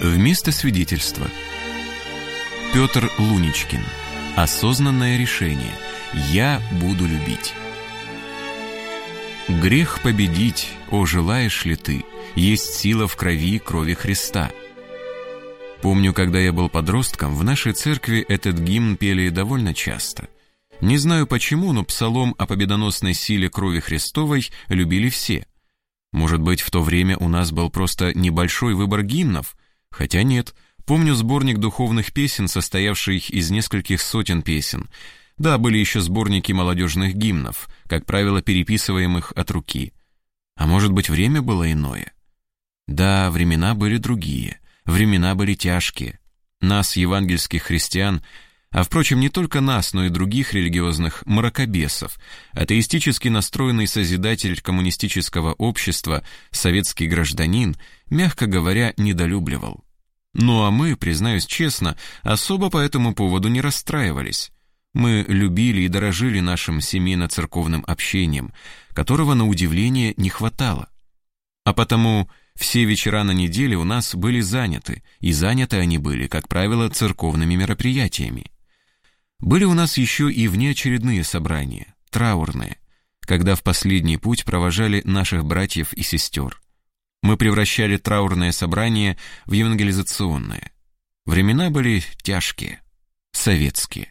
Вместо свидетельства. Петр Луничкин. Осознанное решение. Я буду любить. Грех победить, о, желаешь ли ты, есть сила в крови Христа. Помню, когда я был подростком, в нашей церкви этот гимн пели довольно часто. Не знаю почему, но псалом о победоносной силе крови Христовой любили все. Может быть, в то время у нас был просто небольшой выбор гимнов? Хотя нет. Помню сборник духовных песен, состоявший из нескольких сотен песен. Да, были еще сборники молодежных гимнов, как правило, переписываемых от руки. А может быть, время было иное? Да, времена были другие. Времена были тяжкие. Нас, евангельских христиан, а, впрочем, не только нас, но и других религиозных мракобесов, атеистически настроенный созидатель коммунистического общества, советский гражданин, мягко говоря, недолюбливал. Ну а мы, признаюсь честно, особо по этому поводу не расстраивались. Мы любили и дорожили нашим семейно-церковным общением, которого, на удивление, не хватало. А потому все вечера на неделе у нас были заняты, и заняты они были, как правило, церковными мероприятиями. Были у нас еще и внеочередные собрания, траурные, когда в последний путь провожали наших братьев и сестер. Мы превращали траурное собрание в евангелизационное. Времена были тяжкие, советские.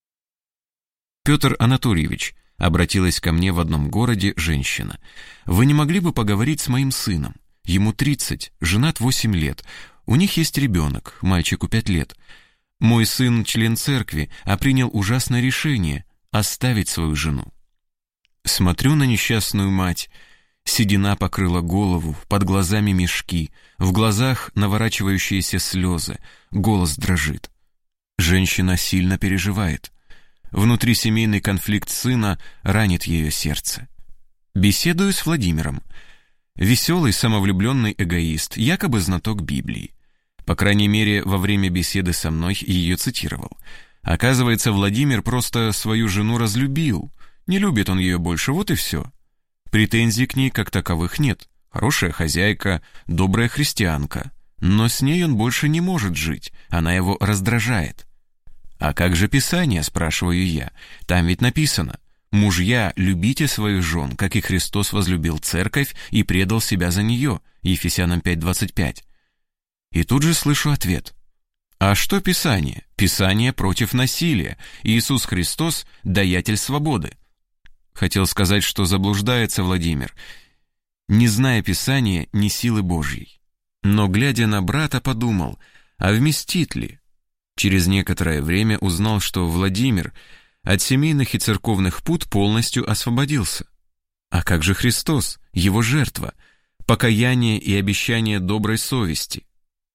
«Петр Анатольевич», — обратилась ко мне в одном городе женщина, «вы не могли бы поговорить с моим сыном? Ему 30, женат 8 лет, у них есть ребенок, мальчику 5 лет. Мой сын член церкви, а принял ужасное решение — оставить свою жену». Смотрю на несчастную мать. Седина покрыла голову, под глазами мешки, в глазах наворачивающиеся слезы, голос дрожит. Женщина сильно переживает. Внутрисемейный конфликт сына ранит ее сердце. Беседую с Владимиром. Веселый, самовлюбленный эгоист, якобы знаток Библии. По крайней мере, во время беседы со мной ее цитировал. Оказывается, Владимир просто свою жену разлюбил. Не любит он ее больше, вот и все. Претензий к ней как таковых нет. Хорошая хозяйка, добрая христианка. Но с ней он больше не может жить, она его раздражает. «А как же Писание?» — спрашиваю я. «Там ведь написано: мужья, любите своих жен, как и Христос возлюбил церковь и предал себя за нее». Ефесянам 5:25. И тут же слышу ответ. А что Писание? Писание против насилия. Иисус Христос — даятель свободы. Хотел сказать, что заблуждается Владимир, не зная Писания ни силы Божьей. Но, глядя на брата, подумал, а вместит ли? Через некоторое время узнал, что Владимир от семейных и церковных пут полностью освободился. А как же Христос, его жертва, покаяние и обещание доброй совести?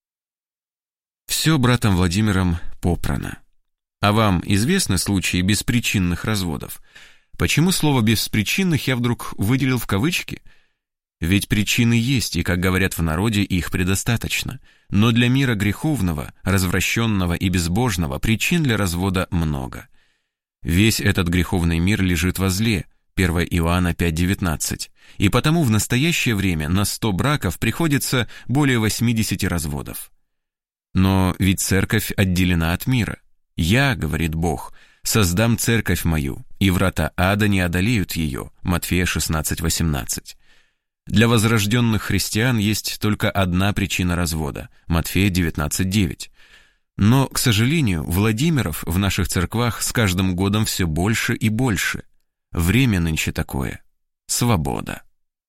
Все братом Владимиром попрано. А вам известны случаи беспричинных разводов? Почему слово «беспричинных» я вдруг выделил в кавычки? Ведь причины есть, и, как говорят в народе, их предостаточно. Но для мира греховного, развращенного и безбожного причин для развода много. Весь этот греховный мир лежит во зле, 1 Иоанна 5:19, и потому в настоящее время на 100 браков приходится более 80 разводов. Но ведь церковь отделена от мира. «Я, — говорит Бог, — создам церковь мою, и врата ада не одолеют ее» Матфея 16:18. Для возрожденных христиан есть только одна причина развода Матфея 19:9. Но, к сожалению, Владимиров в наших церквах с каждым годом все больше и больше. Время нынче такое. Свобода.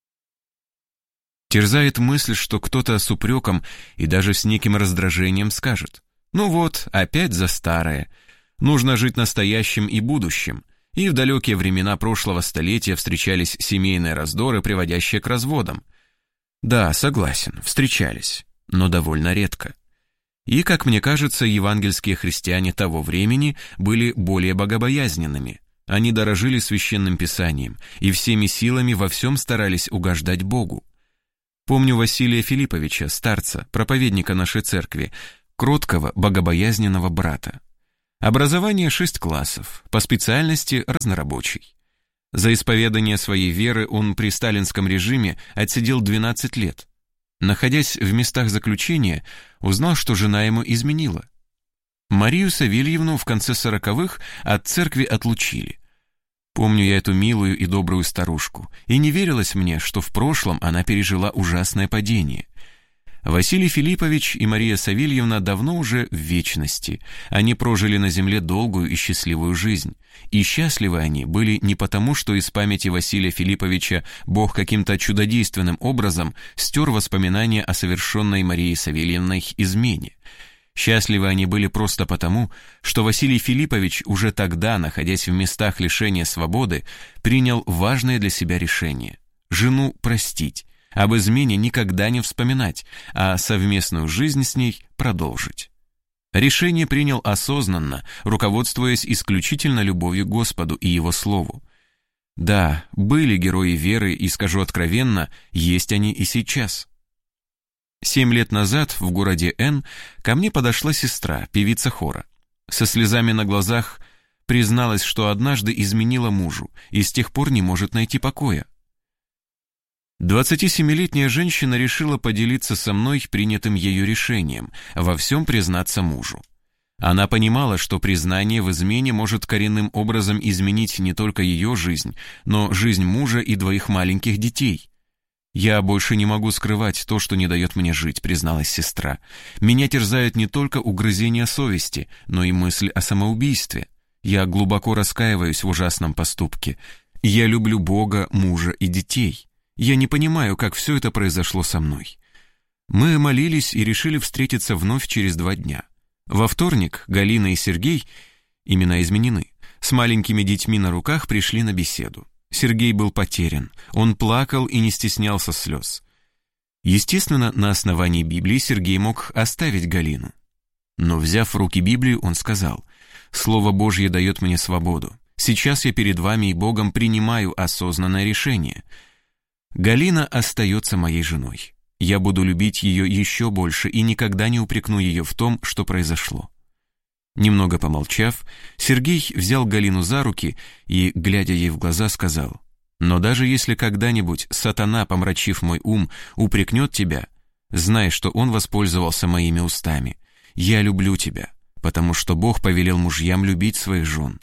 Терзает мысль, что кто-то с упреком и даже с неким раздражением скажет: «Ну вот, опять за старое. Нужно жить настоящим и будущим». И в далекие времена прошлого столетия встречались семейные раздоры, приводящие к разводам. Да, согласен, встречались, но довольно редко. И, как мне кажется, евангельские христиане того времени были более богобоязненными. Они дорожили священным писанием и всеми силами во всем старались угождать Богу. Помню Василия Филипповича, старца, проповедника нашей церкви, кроткого, богобоязненного брата. Образование 6 классов, по специальности разнорабочий. За исповедание своей веры он при сталинском режиме отсидел 12 лет. Находясь в местах заключения, узнал, что жена ему изменила. Марию Савельевну в конце 40-х от церкви отлучили. Помню я эту милую и добрую старушку, и не верилось мне, что в прошлом она пережила ужасное падение. Василий Филиппович и Мария Савельевна давно уже в вечности. Они прожили на земле долгую и счастливую жизнь. И счастливы они были не потому, что из памяти Василия Филипповича Бог каким-то чудодейственным образом стер воспоминания о совершенной Марией Савельевной измене. Счастливы они были просто потому, что Василий Филиппович уже тогда, находясь в местах лишения свободы, принял важное для себя решение – жену простить, об измене никогда не вспоминать, а совместную жизнь с ней продолжить. Решение принял осознанно, руководствуясь исключительно любовью к Господу и Его Слову. Да, были герои веры, и, скажу откровенно, есть они и сейчас. 7 лет назад в городе Н ко мне подошла сестра, певица хора. Со слезами на глазах призналась, что однажды изменила мужу и с тех пор не может найти покоя. 27-летняя женщина решила поделиться со мной принятым ею решением, во всем признаться мужу. Она понимала, что признание в измене может коренным образом изменить не только ее жизнь, но жизнь мужа и 2 маленьких детей. «Я больше не могу скрывать то, что не дает мне жить», — призналась сестра. «Меня терзают не только угрызения совести, но и мысль о самоубийстве. Я глубоко раскаиваюсь в ужасном поступке. Я люблю Бога, мужа и детей. Я не понимаю, как все это произошло со мной». Мы молились и решили встретиться вновь через 2 дня. Во вторник Галина и Сергей, имена изменены, с маленькими детьми на руках пришли на беседу. Сергей был потерян, он плакал и не стеснялся слез. Естественно, на основании Библии Сергей мог оставить Галину. Но, взяв в руки Библию, он сказал: «Слово Божье дает мне свободу. Сейчас я перед вами и Богом принимаю осознанное решение. Галина остается моей женой. Я буду любить ее еще больше и никогда не упрекну ее в том, что произошло». Немного помолчав, Сергей взял Галину за руки и, глядя ей в глаза, сказал: «Но даже если когда-нибудь сатана, помрачив мой ум, упрекнет тебя, знай, что он воспользовался моими устами. Я люблю тебя, потому что Бог повелел мужьям любить своих жен».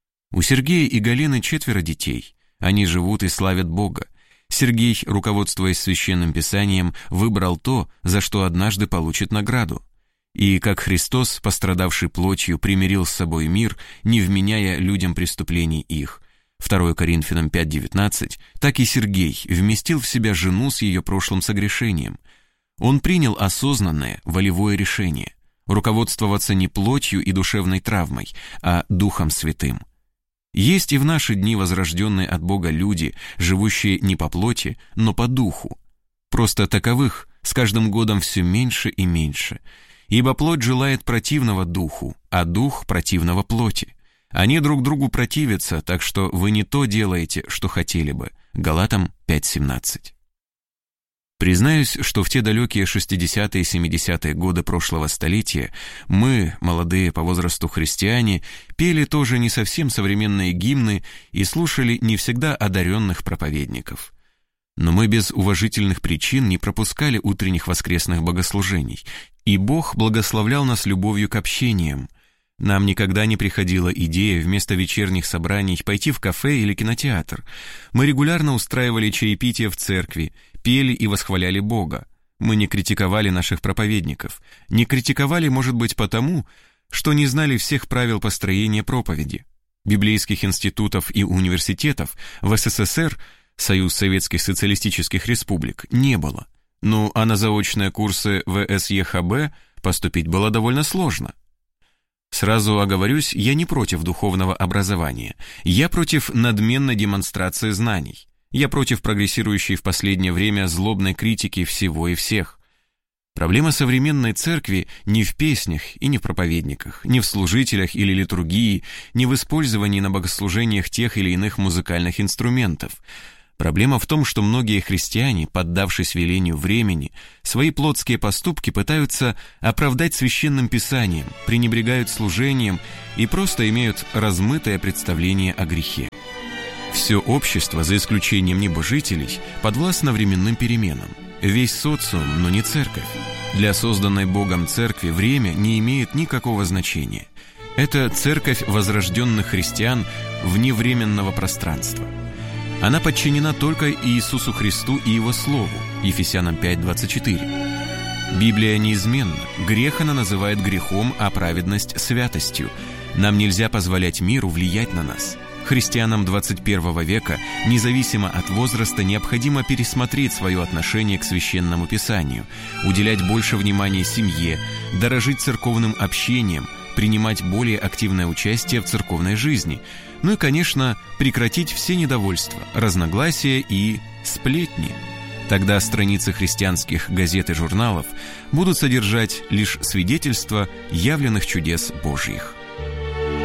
У Сергея и Галины 4 детей. Они живут и славят Бога. Сергей, руководствуясь Священным Писанием, выбрал то, за что однажды получит награду. И как Христос, пострадавший плотью, примирил с собой мир, не вменяя людям преступлений их, 2 Коринфянам 5:19, так и Сергей вместил в себя жену с ее прошлым согрешением. Он принял осознанное, волевое решение – руководствоваться не плотью и душевной травмой, а Духом Святым. Есть и в наши дни возрожденные от Бога люди, живущие не по плоти, но по духу. Просто таковых с каждым годом все меньше и меньше. Ибо плоть желает противного духу, а дух противного плоти. Они друг другу противятся, так что вы не то делаете, что хотели бы. Галатам 5:17. Признаюсь, что в те далекие 60-е и 70-е годы прошлого столетия мы, молодые по возрасту христиане, пели тоже не совсем современные гимны и слушали не всегда одаренных проповедников. Но мы без уважительных причин не пропускали утренних воскресных богослужений, и Бог благословлял нас любовью к общениям. Нам никогда не приходила идея вместо вечерних собраний пойти в кафе или кинотеатр. Мы регулярно устраивали чаепитие в церкви, пели и восхваляли Бога. Мы не критиковали наших проповедников. Не критиковали, может быть, потому, что не знали всех правил построения проповеди. Библейских институтов и университетов в СССР, Союз Советских Социалистических Республик, не было. Ну, а на заочные курсы ВСЕХБ поступить было довольно сложно. Сразу оговорюсь, я не против духовного образования. Я против надменной демонстрации знаний. Я против прогрессирующей в последнее время злобной критики всего и всех. Проблема современной церкви не в песнях и не в проповедниках, не в служителях или литургии, не в использовании на богослужениях тех или иных музыкальных инструментов. Проблема в том, что многие христиане, поддавшись велению времени, свои плотские поступки пытаются оправдать священным писанием, пренебрегают служением и просто имеют размытое представление о грехе. Все общество, за исключением небожителей, подвластно временным переменам. весь социум, но не церковь. Для созданной Богом церкви время не имеет никакого значения. Это церковь возрожденных христиан вне временного пространства. Она подчинена только Иисусу Христу и Его Слову, Ефесянам 5:24. Библия неизменна. Грех она называет грехом, а праведность – святостью. Нам нельзя позволять миру влиять на нас. Христианам 21 века, независимо от возраста, необходимо пересмотреть свое отношение к Священному Писанию, уделять больше внимания семье, дорожить церковным общением, принимать более активное участие в церковной жизни, ну и, конечно, прекратить все недовольства, разногласия и сплетни. Тогда страницы христианских газет и журналов будут содержать лишь свидетельства явленных чудес Божьих.